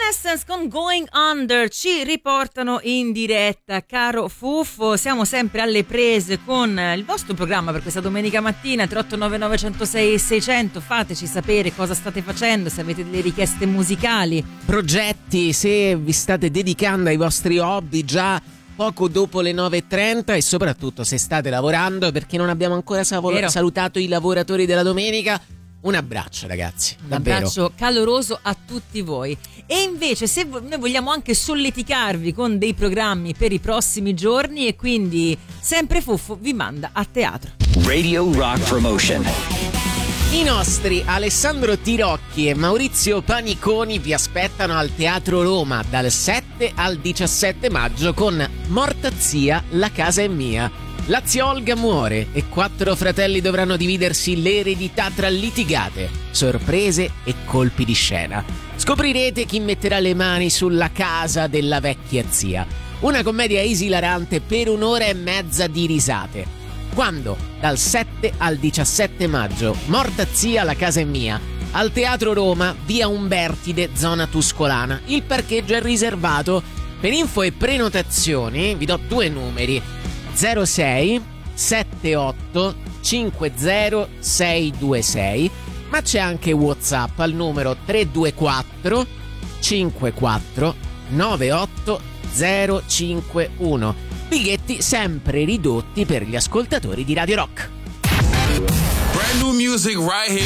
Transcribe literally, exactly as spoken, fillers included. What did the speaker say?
Evanescence con Going Under ci riportano in diretta. Caro Fuffo, siamo sempre alle prese con il vostro programma per questa domenica mattina. Tre otto nove nove zero sei seicento, fateci sapere cosa state facendo, se avete delle richieste musicali, progetti, se vi state dedicando ai vostri hobby già poco dopo le nove e trenta, e soprattutto se state lavorando, perché non abbiamo ancora sal- salutato i lavoratori della domenica. Un abbraccio, ragazzi, un davvero. abbraccio caloroso a tutti voi. E invece se vo- noi vogliamo anche solleticarvi con dei programmi per i prossimi giorni, e quindi sempre Fuffo vi manda a teatro. Radio Rock Promotion. I nostri Alessandro Tirocchi e Maurizio Paniconi vi aspettano al Teatro Roma dal sette al diciassette maggio con Morta zia, la casa è mia. La zia Olga muore e quattro fratelli dovranno dividersi l'eredità tra litigate, sorprese e colpi di scena. Scoprirete chi metterà le mani sulla casa della vecchia zia. Una commedia esilarante per un'ora e mezza di risate. Quando? Dal sette al diciassette maggio. Morta zia, la casa è mia. Al Teatro Roma, via Umbertide, zona Tuscolana. Il parcheggio è riservato. Per info e prenotazioni vi do due numeri: zero sei sette otto cinque zero sei due sei, ma c'è anche WhatsApp al numero tre due quattro cinque quattro nove otto zero cinque uno. Biglietti sempre ridotti per gli ascoltatori di Radio Rock. Brand new music right here.